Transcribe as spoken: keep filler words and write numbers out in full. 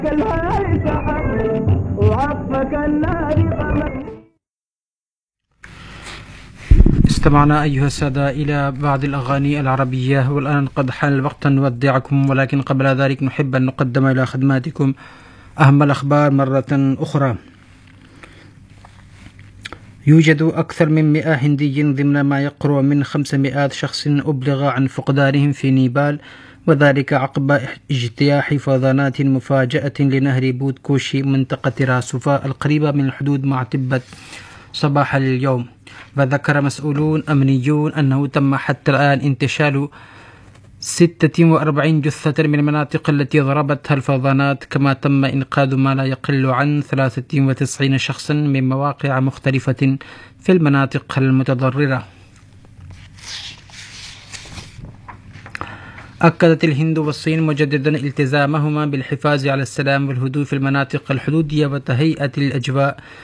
استمعنا أيها السادة إلى بعض الأغاني العربية، والآن قد حان الوقت أن نودعكم، ولكن قبل ذلك نحب أن نقدم إلى خدماتكم أهم الأخبار مرة أخرى. يوجد أكثر من مئة هندي ضمن ما يقرب من خمسمائة شخص أبلغ عن فقدانهم في نيبال، وذلك عقب اجتياح فيضانات مفاجئة لنهر بودكوشي منطقة راسوفا القريبة من الحدود مع تبت صباح اليوم. وذكر مسؤولون أمنيون أنه تم حتى الآن انتشال ستة وأربعين جثة من المناطق التي ضربتها الفيضانات، كما تم إنقاذ ما لا يقل عن ثلاثة وتسعين شخصا من مواقع مختلفة في المناطق المتضررة. أكدت الهند والصين مجددا التزامهما بالحفاظ على السلام والهدوء في المناطق الحدودية وتهيئة الأجواء